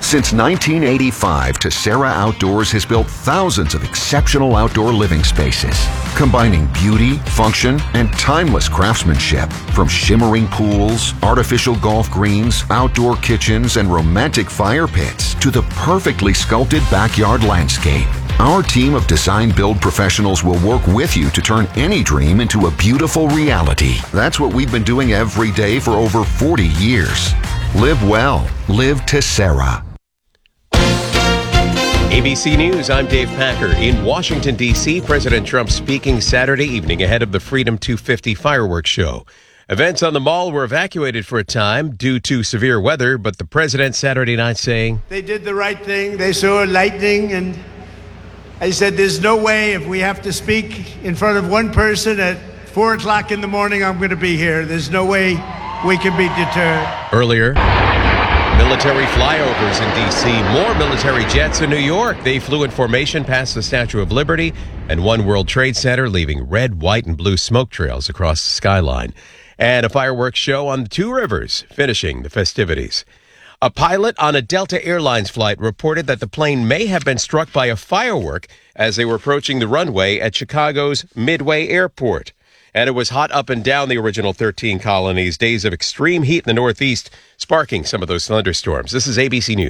Since 1985, Tessera Outdoors has built thousands of exceptional outdoor living spaces, combining beauty, function, and timeless craftsmanship. From shimmering pools, artificial golf greens, outdoor kitchens, and romantic fire pits to the perfectly sculpted backyard landscape. Our team of design-build professionals will work with you to turn any dream into a beautiful reality. That's what we've been doing every day for over 40 years. Live well. Live Tessera. ABC News, I'm Dave Packer. In Washington, D.C., President Trump speaking Saturday evening ahead of the Freedom 250 fireworks show. Events on the mall were evacuated for a time due to severe weather, but the president Saturday night saying, "They did the right thing. They saw lightning, and I said, there's no way if we have to speak in front of one person at 4 o'clock in the morning, I'm going to be here. There's no way we can be deterred." Earlier, military flyovers in D.C., more military jets in New York. They flew in formation past the Statue of Liberty and One World Trade Center, leaving red, white, and blue smoke trails across the skyline. And a fireworks show on the Two Rivers, finishing the festivities. A pilot on a Delta Airlines flight reported that the plane may have been struck by a firework as they were approaching the runway at Chicago's Midway Airport. And it was hot up and down the original 13 colonies, days of extreme heat in the Northeast, sparking some of those thunderstorms. This is ABC News.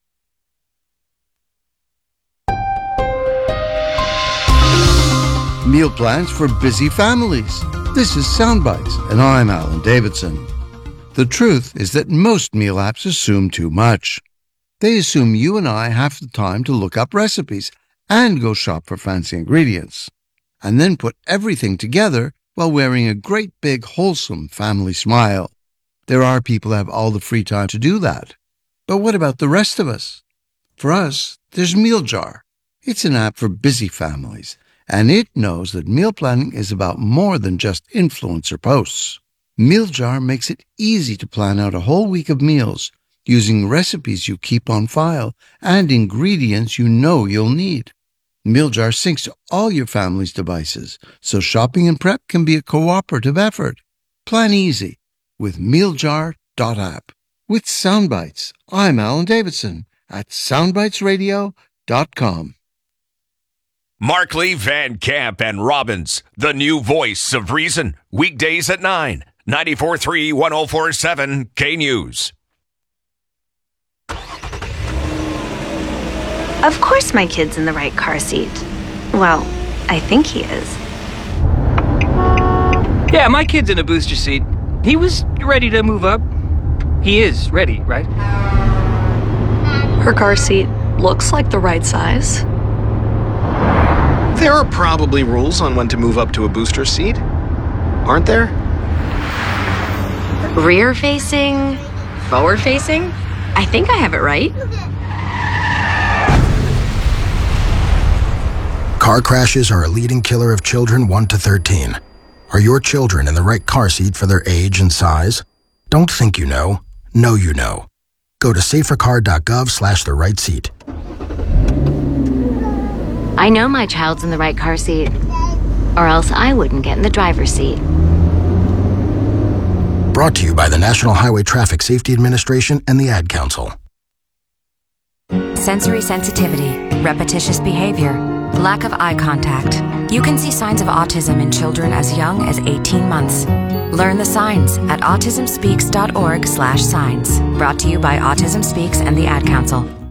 Meal plans for busy families. This is Soundbites, and I'm Alan Davidson. The truth is that most meal apps assume too much. They assume you and I have the time to look up recipes and go shop for fancy ingredients, and then put everything together while wearing a great big wholesome family smile. There are people who have all the free time to do that. But what about the rest of us? For us, there's MealJar. It's an app for busy families, and it knows that meal planning is about more than just influencer posts. MealJar makes it easy to plan out a whole week of meals using recipes you keep on file and ingredients you know you'll need. MealJar syncs to all your family's devices, so shopping and prep can be a cooperative effort. Plan easy with MealJar.app. With Soundbites, I'm Alan Davidson at SoundbitesRadio.com. Markley, Van Camp, and Robbins, the new voice of reason. Weekdays at 9, 94.3, 104.7, K-News. Of course my kid's in the right car seat. Well, I think he is. Yeah, my kid's in a booster seat. He was ready to move up. He is ready, right? Her car seat looks like the right size. There are probably rules on when to move up to a booster seat, aren't there? Rear facing, forward facing. I think I have it right. Car crashes are a leading killer of children 1 to 13. Are your children in the right car seat for their age and size? Don't think you know. Know you know. Go to safercar.gov/the right seat. I know my child's in the right car seat, or else I wouldn't get in the driver's seat. Brought to you by the National Highway Traffic Safety Administration and the Ad Council. Sensory sensitivity, repetitious behavior, lack of eye contact. You can see signs of autism in children as young as 18 months. Learn the signs at autismspeaks.org/signs. Brought to you by Autism Speaks and the Ad Council.